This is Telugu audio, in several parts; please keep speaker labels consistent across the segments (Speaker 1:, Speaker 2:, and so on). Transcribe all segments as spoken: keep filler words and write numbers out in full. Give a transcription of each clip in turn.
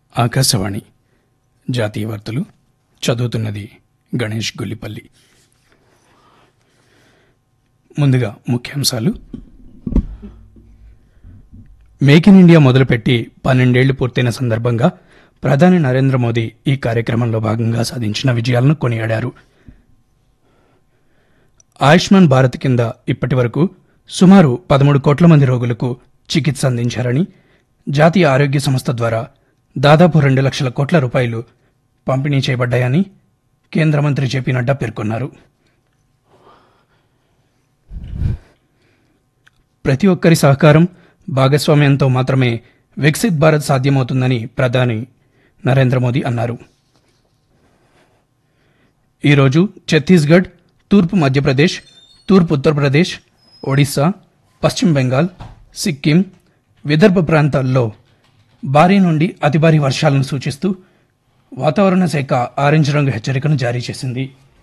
Speaker 1: ఆకాశవాణి జాతీయ వార్తలు చదువుతున్నది గణేష్ గొల్లిపల్లి. ముందుగా ముఖ్యాంశాలు. మేక్ ఇన్ ఇండియా మొదలుపెట్టి పన్నెండేళ్లు పూర్తయిన సందర్భంగా ప్రధాని నరేంద్ర మోదీ ఈ కార్యక్రమంలో భాగంగా సాధించిన విజయాలను కొనియాడారు. ఆయుష్మాన్ భారత్ కింద ఇప్పటి వరకు సుమారు పదమూడు కోట్ల మంది రోగులకు చికిత్స అందించారని, జాతీయ ఆరోగ్య సంస్థ ద్వారా దాదాపు రెండు లక్షల కోట్ల రూపాయలు పంపిణీ చేయబడ్డాయని కేంద్ర మంత్రి జేపీ నడ్డా పేర్కొన్నారు. ప్రతి ఒక్కరి సహకారం, భాగస్వామ్యంతో మాత్రమే వికసిత్ భారత్ సాధ్యమవుతుందని ప్రధాని నరేంద్ర మోదీ అన్నారు. ఈరోజు ఛత్తీస్గఢ్, తూర్పు మధ్యప్రదేశ్, తూర్పు ఉత్తరప్రదేశ్, ఒడిశా, పశ్చిమ బెంగాల్, సిక్కిం, విదర్భ ప్రాంతాల్లో భారీ నుండి అతి భారీ వర్షాలను సూచిస్తూ వాతావరణ శాఖ ఆరెంజ్ రంగు హెచ్చరికను జారీ చేసింది.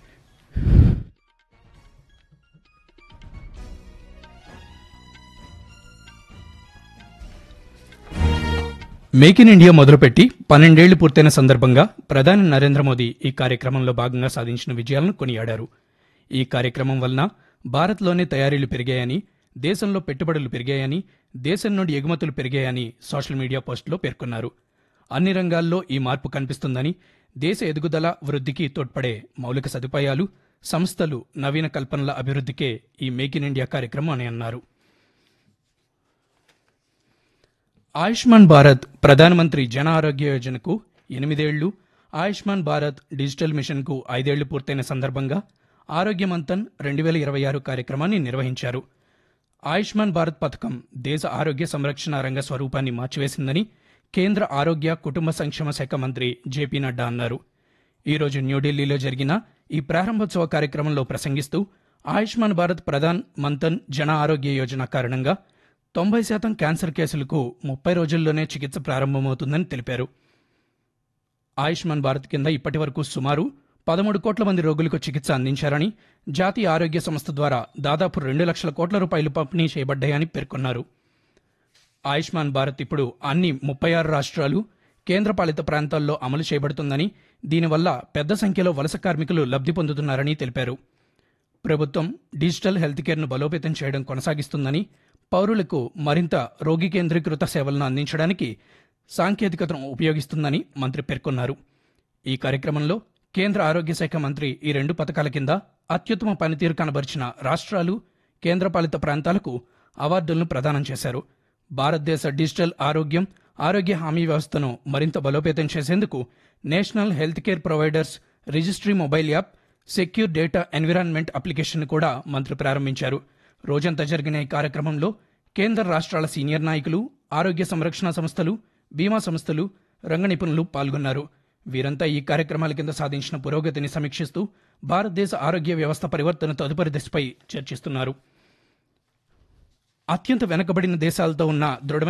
Speaker 1: మేక్ ఇన్ ఇండియా మొదలుపెట్టి పన్నెండేళ్లు పూర్తయిన సందర్భంగా ప్రధాని నరేంద్ర మోదీ ఈ కార్యక్రమంలో భాగంగా సాధించిన విజయాలను కొనియాడారు. ఈ కార్యక్రమం వలన భారత్లోనే తయారీలు పెరిగాయని, దేశంలో పెట్టుబడులు పెరిగాయని, దేశం నుండి ఎగుమతులు పెరిగాయని సోషల్ మీడియా పోస్టులో పేర్కొన్నారు. అన్ని రంగాల్లో ఈ మార్పు కనిపిస్తుందని, దేశ ఎదుగుదల వృద్ధికి తోడ్పడే మౌలిక సదుపాయాలు, సంస్థలు, నవీన కల్పనల అభివృద్ధికే ఈ మేక్ ఇన్ ఇండియా కార్యక్రమం అని అన్నారు. ఆయుష్మాన్ భారత్ ప్రధానమంత్రి జన ఆరోగ్య యోజనకు ఎనిమిదేళ్లు, ఆయుష్మాన్ భారత్ డిజిటల్ మిషన్కు ఐదేళ్లు పూర్తయిన సందర్భంగా ఆరోగ్య మంథన్ రెండు వేల ఇరవై ఆరు కార్యక్రమాన్ని నిర్వహించారు. ఆయుష్మాన్ భారత్ పథకం దేశ ఆరోగ్య సంరక్షణ రంగ స్వరూపాన్ని మార్చివేసిందని కేంద్ర ఆరోగ్య కుటుంబ సంక్షేమ శాఖ మంత్రి జేపీ నడ్డా అన్నారు. ఈరోజు న్యూఢిల్లీలో జరిగిన ఈ ప్రారంభోత్సవ కార్యక్రమంలో ప్రసంగిస్తూ ఆయుష్మాన్ భారత్ ప్రధాన్ మంథన్ జన ఆరోగ్య యోజన కారణంగా తొంభై శాతం క్యాన్సర్ కేసులకు ముప్పై రోజుల్లోనే చికిత్స ప్రారంభమవుతుందని తెలిపారు. ఆయుష్మాన్ భారత్ కింద ఇప్పటి వరకు సుమారు పదమూడు కోట్ల మంది రోగులకు చికిత్స అందించారని, జాతీయ ఆరోగ్య సంస్థ ద్వారా దాదాపు రెండు లక్షల కోట్ల రూపాయలు పంపిణీ చేయబడ్డాయని పేర్కొన్నారు. ఆయుష్మాన్ భారత్ ఇప్పుడు అన్ని ముప్పై ఆరు రాష్ట్రాలు, కేంద్రపాలిత ప్రాంతాల్లో అమలు చేయబడుతుందని, దీనివల్ల పెద్ద సంఖ్యలో వలస కార్మికులు లబ్ధి పొందుతున్నారని తెలిపారు. ప్రభుత్వం డిజిటల్ హెల్త్ కేర్ను బలోపేతం చేయడం కొనసాగిస్తుందని, పౌరులకు మరింత రోగి కేంద్రీకృత సేవలను అందించడానికి సాంకేతికతను ఉపయోగిస్తుందని మంత్రి పేర్కొన్నారు. ఈ కార్యక్రమంలో కేంద్ర ఆరోగ్య శాఖ మంత్రి ఈ రెండు పథకాల కింద అత్యుత్తమ పనితీరు కనబరిచిన రాష్ట్రాలు, కేంద్రపాలిత ప్రాంతాలకు అవార్డులను ప్రదానం చేశారు. భారతదేశ డిజిటల్ ఆరోగ్యం, ఆరోగ్య హామీ వ్యవస్థను మరింత బలోపేతం చేసేందుకు national health care providers registry mobile app, secure data environment application కూడా మంత్రి ప్రారంభించారు. రోజంతా జరిగిన ఈ కార్యక్రమంలో కేంద్ర రాష్ట్రాల సీనియర్ నాయకులు, ఆరోగ్య సంరక్షణ సంస్థలు, బీమా సంస్థలు, రంగ నిపుణులు పాల్గొన్నారు. వీరంతా ఈ కార్యక్రమాల కింద సాధించిన పురోగతిని సమీక్షిస్తూ భారతదేశ ఆరోగ్య వ్యవస్థ పరివర్తన తదుపరి దశపై చర్చిస్తున్నారు. అత్యంత వెనుకబడిన దేశాలతో ఉన్న దృఢమైన